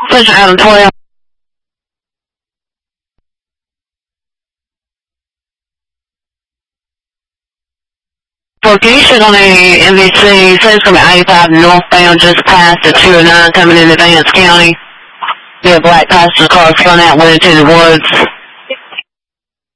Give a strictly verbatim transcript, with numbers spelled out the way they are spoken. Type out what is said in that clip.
Pleasure, Adam Toya. Location on the M V C says from eighty-five northbound just past the two oh nine coming into Vance County. The black passenger car coming out went into the woods.